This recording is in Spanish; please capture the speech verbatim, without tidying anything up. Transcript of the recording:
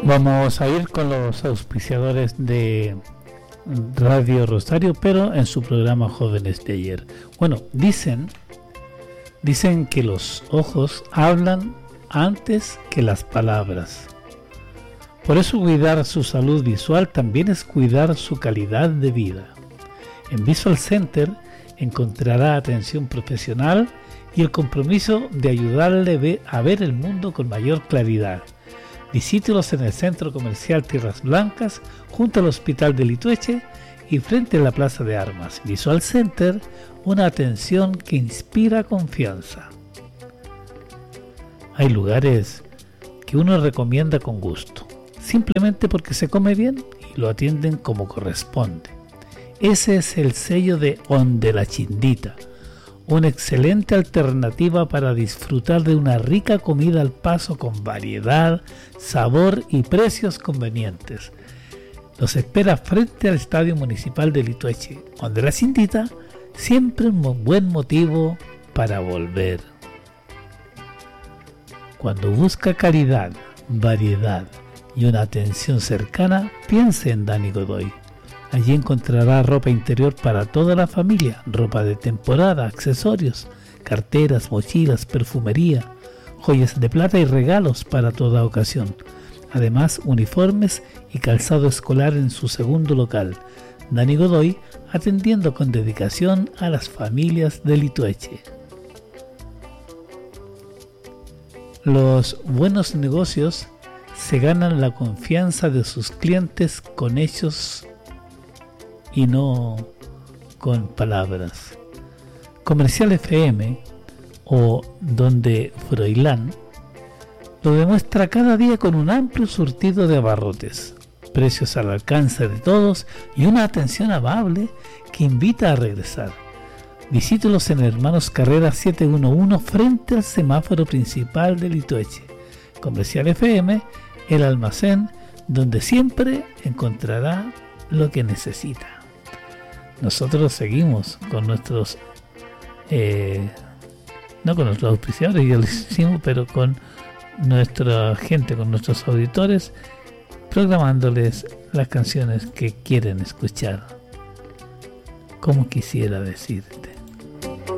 Vamos a ir con los auspiciadores de Radio Rosario, pero en su programa Jóvenes de Ayer. Bueno, dicen, dicen que los ojos hablan antes que las palabras. Por eso cuidar su salud visual también es cuidar su calidad de vida. En Visual Center encontrará atención profesional y el compromiso de ayudarle a ver el mundo con mayor claridad. Visítelos en el Centro Comercial Tierras Blancas, junto al Hospital de Litueche y frente a la Plaza de Armas. Visual Center, una atención que inspira confianza. Hay lugares que uno recomienda con gusto, simplemente porque se come bien y lo atienden como corresponde. Ese es el sello de Onde la Chindita, una excelente alternativa para disfrutar de una rica comida al paso con variedad, sabor y precios convenientes. Los espera frente al Estadio Municipal de Litueche, Onde la Chindita, siempre un buen motivo para volver. Cuando busca calidad, variedad y una atención cercana, piense en Dani Godoy. Allí encontrará ropa interior para toda la familia, ropa de temporada, accesorios, carteras, mochilas, perfumería, joyas de plata y regalos para toda ocasión. Además, uniformes y calzado escolar en su segundo local. Dani Godoy, atendiendo con dedicación a las familias de Litueche. Los buenos negocios se ganan la confianza de sus clientes con hechos y no con palabras. Comercial F M o Donde Froilán lo demuestra cada día con un amplio surtido de abarrotes, precios al alcance de todos y una atención amable que invita a regresar. Visítelos en Hermanos Carrera setecientos once frente al semáforo principal de Litueche. Comercial F M, el almacén donde siempre encontrará lo que necesita. Nosotros seguimos con nuestros, eh, no con nuestros auspiciadores, ya lo hicimos, pero con nuestra gente, con nuestros auditores, programándoles las canciones que quieren escuchar. Como quisiera decirte.